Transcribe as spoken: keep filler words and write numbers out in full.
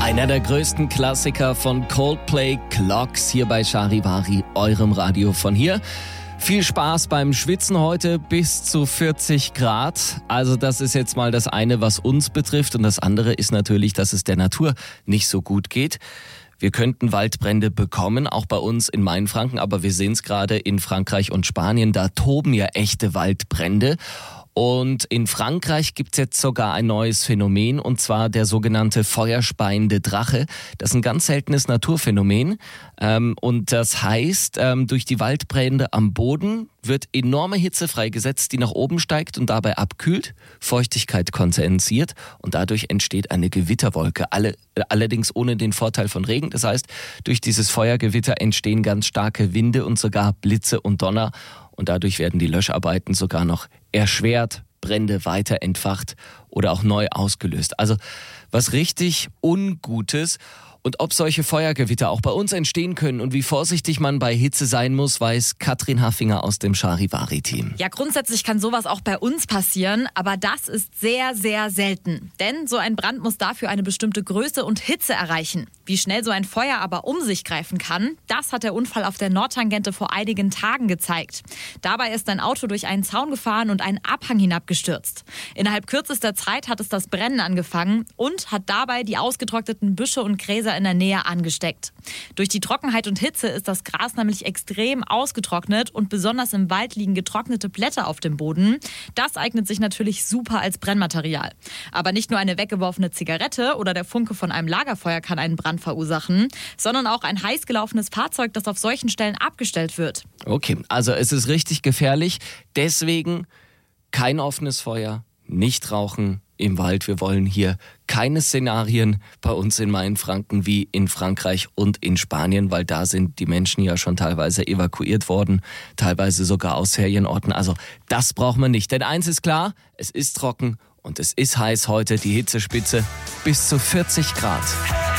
Einer der größten Klassiker von Coldplay, Clocks, hier bei Charivari, eurem Radio von hier. Viel Spaß beim Schwitzen heute, bis zu vierzig Grad. Also das ist jetzt mal das eine, was uns betrifft. Und das andere ist natürlich, dass es der Natur nicht so gut geht. Wir könnten Waldbrände bekommen, auch bei uns in Mainfranken. Aber wir sehen es gerade in Frankreich und Spanien, da toben ja echte Waldbrände. Und in Frankreich gibt's jetzt sogar ein neues Phänomen, und zwar der sogenannte feuerspeiende Drache. Das ist ein ganz seltenes Naturphänomen. Ähm, und das heißt, ähm, durch die Waldbrände am Boden wird enorme Hitze freigesetzt, die nach oben steigt und dabei abkühlt, Feuchtigkeit kondensiert und dadurch entsteht eine Gewitterwolke. Alle, allerdings ohne den Vorteil von Regen. Das heißt, durch dieses Feuergewitter entstehen ganz starke Winde und sogar Blitze und Donner. Und dadurch werden die Löscharbeiten sogar noch erschwert, Brände weiter entfacht oder auch neu ausgelöst. Also was richtig Ungutes. Und ob solche Feuergewitter auch bei uns entstehen können und wie vorsichtig man bei Hitze sein muss, weiß Katrin Haffinger aus dem Charivari-Team. Ja, grundsätzlich kann sowas auch bei uns passieren, aber das ist sehr, sehr selten. Denn so ein Brand muss dafür eine bestimmte Größe und Hitze erreichen. Wie schnell so ein Feuer aber um sich greifen kann, das hat der Unfall auf der Nordtangente vor einigen Tagen gezeigt. Dabei ist ein Auto durch einen Zaun gefahren und einen Abhang hinabgestürzt. Innerhalb kürzester Zeit hat es das Brennen angefangen und hat dabei die ausgetrockneten Büsche und Gräser in der Nähe angesteckt. Durch die Trockenheit und Hitze ist das Gras nämlich extrem ausgetrocknet und besonders im Wald liegen getrocknete Blätter auf dem Boden. Das eignet sich natürlich super als Brennmaterial. Aber nicht nur eine weggeworfene Zigarette oder der Funke von einem Lagerfeuer kann einen Brand verursachen, sondern auch ein heiß gelaufenes Fahrzeug, das auf solchen Stellen abgestellt wird. Okay, also es ist richtig gefährlich. Deswegen kein offenes Feuer, nicht rauchen im Wald. Wir wollen hier keine Szenarien bei uns in Mainfranken wie in Frankreich und in Spanien, weil da sind die Menschen ja schon teilweise evakuiert worden, teilweise sogar aus Ferienorten. Also das braucht man nicht. Denn eins ist klar, es ist trocken und es ist heiß heute, die Hitzespitze bis zu vierzig Grad.